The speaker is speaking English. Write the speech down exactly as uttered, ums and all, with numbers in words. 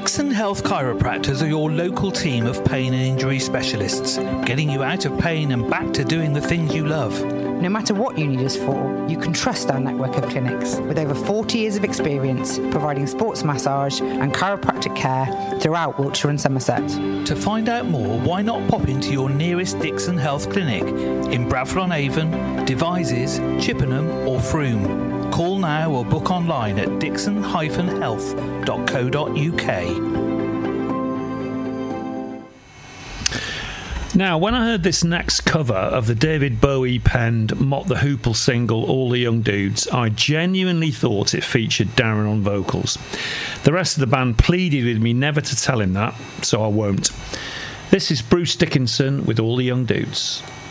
Dixon Health Chiropractors are your local team of pain and injury specialists, getting you out of pain and back to doing the things you love. No matter what you need us for, you can trust our network of clinics with over forty years of experience providing sports massage and chiropractic care throughout Wiltshire and Somerset. To find out more, why not pop into your nearest Dixon Health clinic in Bradford-on-Avon, Devizes, Chippenham or Frome. Call now or book online at dixon dash health dot co dot uk. Now, when I heard this next cover of the David Bowie penned Mott the Hoople single All the Young Dudes, I genuinely thought it featured Darren on vocals. The rest of the band pleaded with me never to tell him that, so I won't. This is Bruce Dickinson with All the Young Dudes.